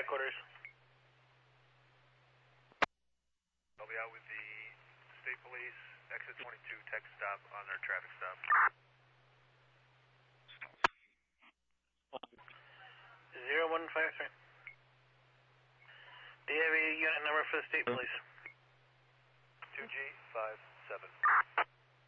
headquarters. I'll be out with the state police, exit 22, tech stop on their traffic stop. 0153. Do you have a unit number for the state police? 2G57.